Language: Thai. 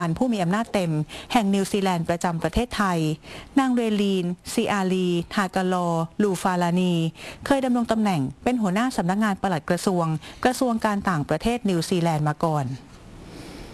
ผู้มีอำนาจเต็มแห่งนิวซีแลนด์ประจำประเทศไทยนางเรลีนซีอาลีทากาลอลูฟาลานีเคยดำรงตำแหน่งเป็นหัวหน้าสำนักงานปลัดกระทรวงการต่างประเทศนิวซีแลนด์มาก่อน